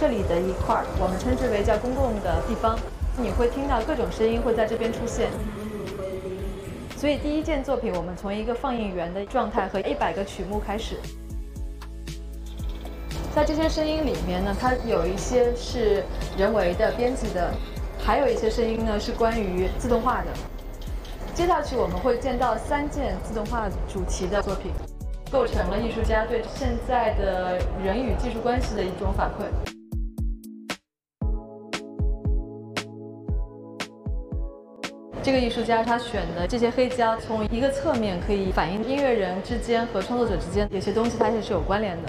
这里的一块我们称之为叫公共的地方，你会听到各种声音会在这边出现。所以第一件作品，我们从一个放映员的状态和100个曲目开始。在这些声音里面呢，它有一些是人为的编辑的，还有一些声音呢是关于自动化的。接下去我们会见到3件自动化主题的作品，构成了艺术家对现在的人与技术关系的一种反馈。这个艺术家他选的这些黑胶，从一个侧面可以反映音乐人之间和创作者之间有些东西它也是有关联的。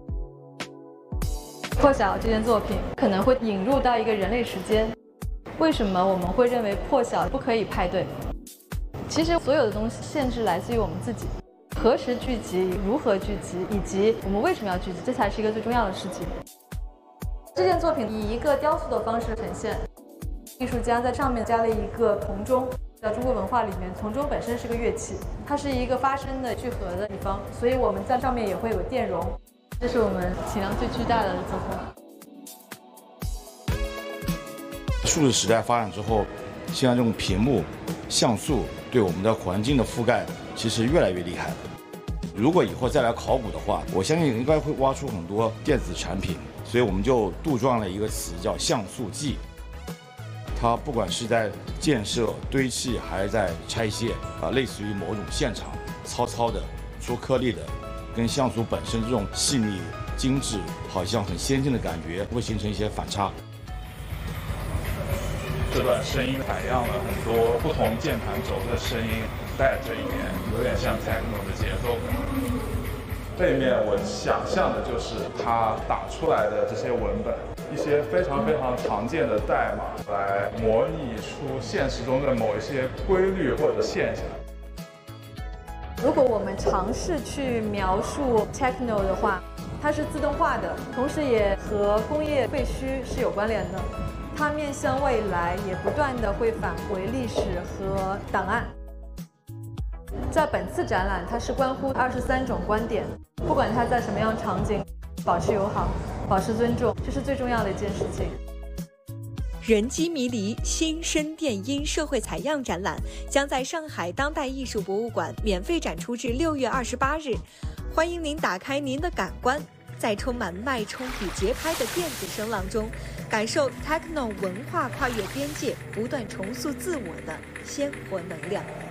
破晓这件作品可能会引入到一个人类时间。为什么我们会认为破晓不可以派对？其实所有的东西限制来自于我们自己，何时聚集、如何聚集，以及我们为什么要聚集，这才是一个最重要的事情。这件作品以一个雕塑的方式呈现。艺术家在上面加了一个铜钟，在中国文化里面，铜钟本身是个乐器，它是一个发声的聚合的地方，所以我们在上面也会有电容。这是我们体量最巨大的作品。 数字时代发展之后，现在这种屏幕、像素对我们的环境的覆盖其实越来越厉害。如果以后再来考古的话，我相信应该会挖出很多电子产品，所以我们就杜撰了一个词叫像素记。它不管是在建设、堆砌，还是在拆卸，类似于某种现场糙糙的、出颗粒的，跟像素本身这种细腻、精致、好像很先进的感觉，会形成一些反差。 这段声音采样了很多不同键盘轴的声音在这里面，有点像 techno 的节奏感。背面我想象的就是他打出来的这些文本，一些非常常见的代码，来模拟出现实中的某一些规律或者现象。 如果我们尝试去描述 techno 的话，它是自动化的，同时也和工业废墟是有关联的。它面向未来，也不断的会返回历史和档案。在本次展览，它是关乎23种观点，不管它在什么样场景，保持友好，保持尊重，这是最重要的一件事情。 人机迷离新声电音社会采样展览将在上海当代艺术博物馆免费展出至6月28日，欢迎您打开您的感官，在充满脉冲与节拍的电子声浪中，感受 techno 文化跨越边界、不断重塑自我的鲜活能量。